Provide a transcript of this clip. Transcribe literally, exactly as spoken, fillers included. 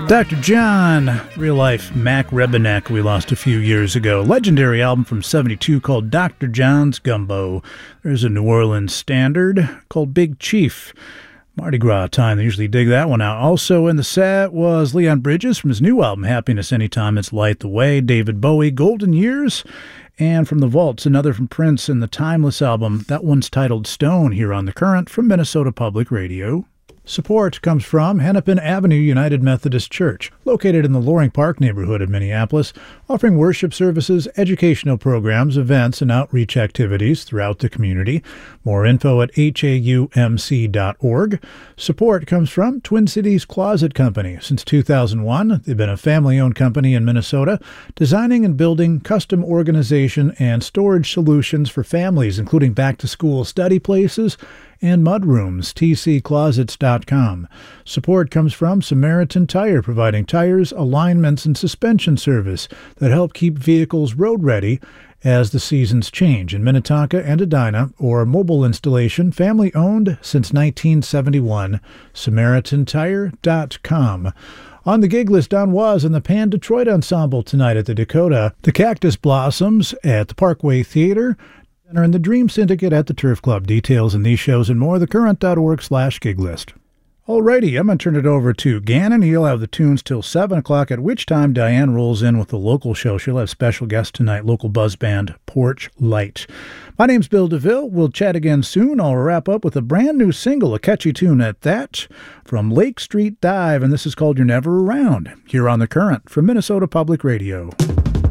Doctor John, real-life Mac Rebennack we lost a few years ago. Legendary album from seventy-two called Doctor John's Gumbo. There's a New Orleans standard called Big Chief. Mardi Gras time, they usually dig that one out. Also in the set was Leon Bridges from his new album, Happiness Anytime It's Light the Way. David Bowie, Golden Years. And from the Vaults, another from Prince in the Timeless album. That one's titled Stone here on The Current from Minnesota Public Radio. Support comes from Hennepin Avenue United Methodist Church, located in the Loring Park neighborhood of Minneapolis, offering worship services, educational programs, events, and outreach activities throughout the community. More info at H A U M C dot org. Support comes from Twin Cities Closet Company. Since two thousand one, they've been a family-owned company in Minnesota, designing and building custom organization and storage solutions for families, including back-to-school study places and mudrooms. T C closets dot com. Support comes from Samaritan Tire, providing tires, alignments, and suspension service that help keep vehicles road-ready as the seasons change in Minnetonka and Edina, or mobile installation, family-owned since nineteen seventy-one. Samaritan Tire dot com. On the gig list, Don Was and the Pan Detroit Ensemble tonight at the Dakota, the Cactus Blossoms at the Parkway Theater, and the Dream Syndicate at the Turf Club. Details in these shows and more, thecurrent dot org slash gig list. Alrighty, I'm going to turn it over to Gannon. He'll have the tunes till seven o'clock, at which time Diane rolls in with the local show. She'll have special guest tonight, local buzz band Porch Light. My name's Bill DeVille. We'll chat again soon. I'll wrap up with a brand new single, a catchy tune at that, from Lake Street Dive, and this is called You're Never Around, here on The Current from Minnesota Public Radio.